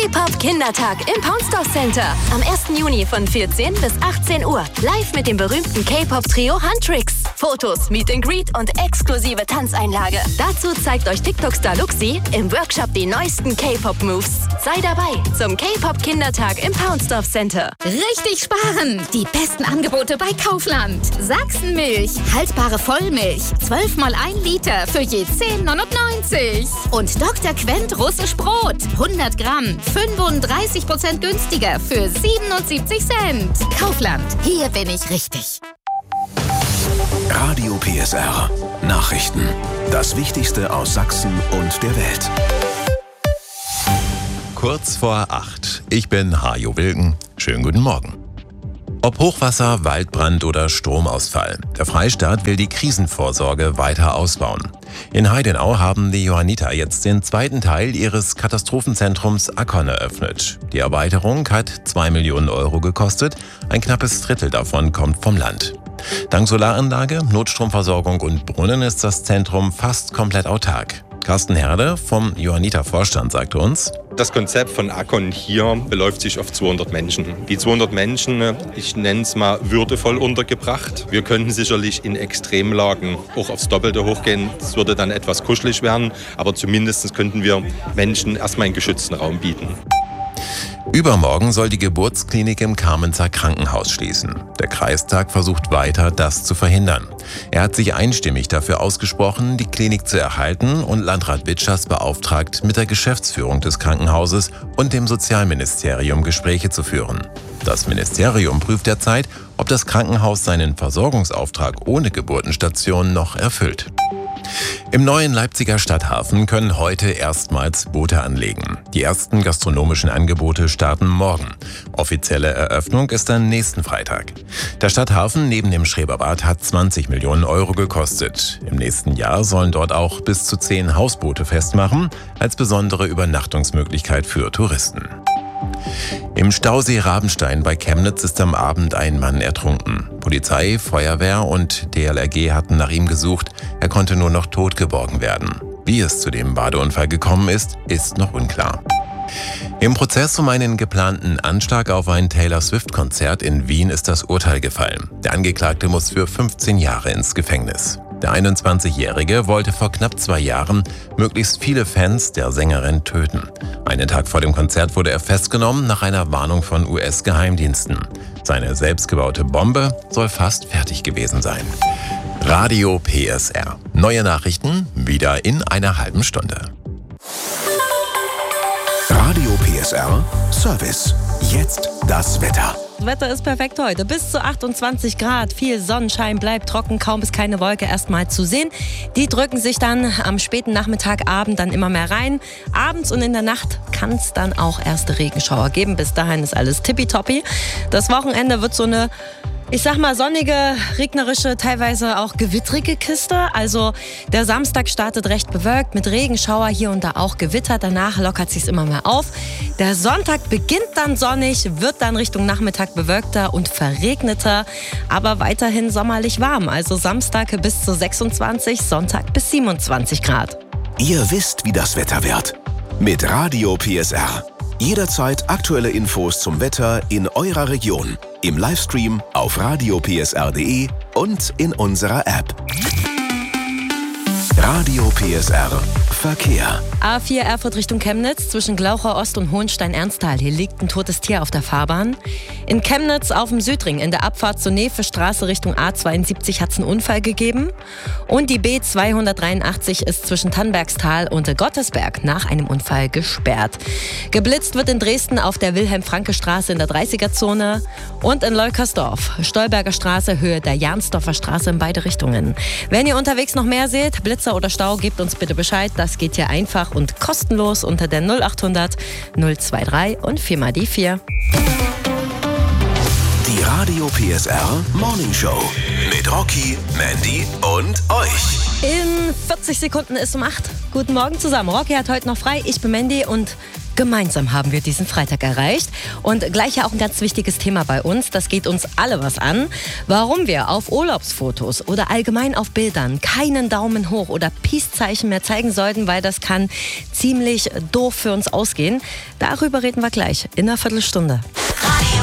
K-Pop Kindertag im Poundstore Center. Am 1. Juni von 14 bis 18 Uhr. Live mit dem berühmten K-Pop-Trio Huntrix. Fotos, Meet and Greet und exklusive Tanzeinlage. Dazu zeigt euch TikTok-Star Luxi im Workshop die neuesten K-Pop-Moves. Sei dabei zum K-Pop Kindertag im Poundstore Center. Richtig sparen! Die besten Angebote bei Kaufland. Sachsenmilch, haltbare Vollmilch, 12 mal 1 Liter für je 10,99. Und Dr. Quent russisch Brot, 100 Gramm, 35% günstiger für 77 Cent. Kaufland, hier bin ich richtig. Radio PSR. Nachrichten. Das Wichtigste aus Sachsen und der Welt. Kurz vor 8. Ich bin Hajo Wilken. Schönen guten Morgen. Ob Hochwasser, Waldbrand oder Stromausfall, der Freistaat will die Krisenvorsorge weiter ausbauen. In Heidenau haben die Johanniter jetzt den zweiten Teil ihres Katastrophenzentrums Akkon eröffnet. Die Erweiterung hat 2 Millionen Euro gekostet, ein knappes Drittel davon kommt vom Land. Dank Solaranlage, Notstromversorgung und Brunnen ist das Zentrum fast komplett autark. Carsten Herde vom Johanniter-Vorstand sagte uns: Das Konzept von Akkon hier beläuft sich auf 200 Menschen. Die 200 Menschen, ich nenne es mal, würdevoll untergebracht. Wir könnten sicherlich in Extremlagen auch aufs Doppelte hochgehen. Es würde dann etwas kuschelig werden, aber zumindest könnten wir Menschen erstmal einen geschützten Raum bieten. Übermorgen soll die Geburtsklinik im Kamenzer Krankenhaus schließen. Der Kreistag versucht weiter, das zu verhindern. Er hat sich einstimmig dafür ausgesprochen, die Klinik zu erhalten und Landrat Witschers beauftragt, mit der Geschäftsführung des Krankenhauses und dem Sozialministerium Gespräche zu führen. Das Ministerium prüft derzeit, ob das Krankenhaus seinen Versorgungsauftrag ohne Geburtenstation noch erfüllt. Im neuen Leipziger Stadthafen können heute erstmals Boote anlegen. Die ersten gastronomischen Angebote starten morgen. Offizielle Eröffnung ist dann nächsten Freitag. Der Stadthafen neben dem Schreberbad hat 20 Millionen Euro gekostet. Im nächsten Jahr sollen dort auch bis zu 10 Hausboote festmachen, als besondere Übernachtungsmöglichkeit für Touristen. Im Stausee Rabenstein bei Chemnitz ist am Abend ein Mann ertrunken. Polizei, Feuerwehr und DLRG hatten nach ihm gesucht. Er konnte nur noch tot geborgen werden. Wie es zu dem Badeunfall gekommen ist, ist noch unklar. Im Prozess um einen geplanten Anschlag auf ein Taylor Swift-Konzert in Wien ist das Urteil gefallen. Der Angeklagte muss für 15 Jahre ins Gefängnis. Der 21-Jährige wollte vor knapp 2 Jahren möglichst viele Fans der Sängerin töten. Einen Tag vor dem Konzert wurde er festgenommen nach einer Warnung von US-Geheimdiensten. Seine selbstgebaute Bombe soll fast fertig gewesen sein. Radio PSR. Neue Nachrichten wieder in einer halben Stunde. Radio PSR Service. Jetzt das Wetter. Das Wetter ist perfekt heute. Bis zu 28 Grad. Viel Sonnenschein, bleibt trocken, kaum bis keine Wolke erstmal zu sehen. Die drücken sich dann am späten Nachmittag, Abend dann immer mehr rein. Abends und in der Nacht kann es dann auch erste Regenschauer geben. Bis dahin ist alles tippitoppi. Das Wochenende wird so eine, ich sag mal, sonnige, regnerische, teilweise auch gewittrige Kiste. Also der Samstag startet recht bewölkt mit Regenschauer, hier und da auch Gewitter. Danach lockert sich's immer mehr auf. Der Sonntag beginnt dann sonnig, wird dann Richtung Nachmittag bewölkter und verregneter, aber weiterhin sommerlich warm. Also Samstag bis zu 26, Sonntag bis 27 Grad. Ihr wisst, wie das Wetter wird. Mit Radio PSR. Jederzeit aktuelle Infos zum Wetter in eurer Region. Im Livestream auf radiopsr.de und in unserer App. Radio PSR Verkehr. A4 Erfurt Richtung Chemnitz zwischen Glaucher Ost und Hohenstein-Ernsthal. Hier liegt ein totes Tier auf der Fahrbahn. In Chemnitz auf dem Südring in der Abfahrt zur Nevestraße Richtung A72 hat es einen Unfall gegeben. Und die B283 ist zwischen Tannbergstal und Gottesberg nach einem Unfall gesperrt. Geblitzt wird in Dresden auf der Wilhelm-Franke-Straße in der 30er-Zone und in Leukersdorf. Stolberger Straße, Höhe der Jansdorfer Straße in beide Richtungen. Wenn ihr unterwegs noch mehr seht, Blitzer oder Stau, gebt uns bitte Bescheid. Das geht hier einfach und kostenlos unter der 0800 023 und 4 mal die 4. Die Radio PSR Morning Show mit Rocky, Mandy und euch. In 40 Sekunden ist um 8. Guten Morgen zusammen. Rocky hat heute noch frei, ich bin Mandy und Gemeinsam haben wir diesen Freitag erreicht. Und gleich ja auch ein ganz wichtiges Thema bei uns. Das geht uns alle was an. Warum wir auf Urlaubsfotos oder allgemein auf Bildern keinen Daumen hoch oder Peace-Zeichen mehr zeigen sollten, weil das kann ziemlich doof für uns ausgehen. Darüber reden wir gleich in einer Viertelstunde. Radio